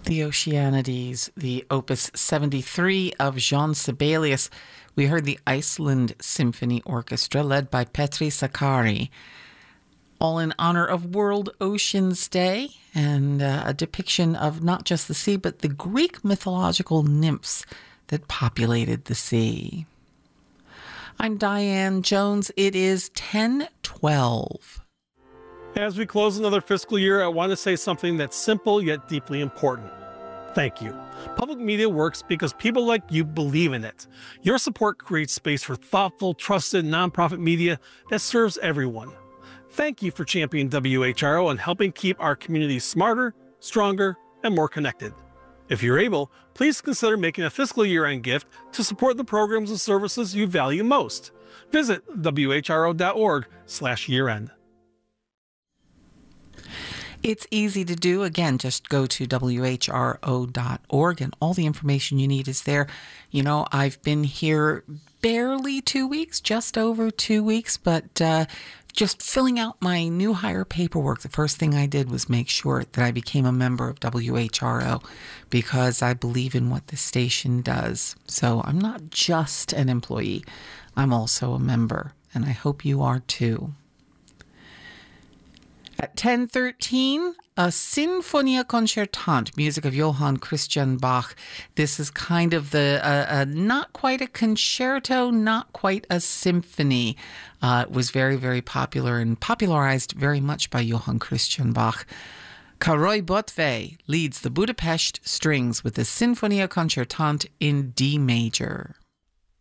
The Oceanides, the Opus 73 of Jean Sibelius. We heard the Iceland Symphony Orchestra led by Petri Sakari, all in honor of World Oceans Day and a depiction of not just the sea, but the Greek mythological nymphs that populated the sea. I'm Diane Jones. It is 10:12. As we close another fiscal year, I want to say something that's simple yet deeply important. Thank you. Public media works because people like you believe in it. Your support creates space for thoughtful, trusted, nonprofit media that serves everyone. Thank you for championing WHRO and helping keep our community smarter, stronger, and more connected. If you're able, please consider making a fiscal year-end gift to support the programs and services you value most. Visit whro.org/year-end. It's easy to do. Again, just go to whro.org and all the information you need is there. You know, I've been here barely 2 weeks, just over 2 weeks, but just filling out my new hire paperwork. The first thing I did was make sure that I became a member of WHRO because I believe in what the station does. So I'm not just an employee. I'm also a member, and I hope you are too. At 10:13, a Sinfonia Concertante, music of Johann Christian Bach. This is kind of the not quite a concerto, not quite a symphony. It was very, very popular and popularized very much by Johann Christian Bach. Károly Botway leads the Budapest Strings with the Sinfonia Concertante in D major.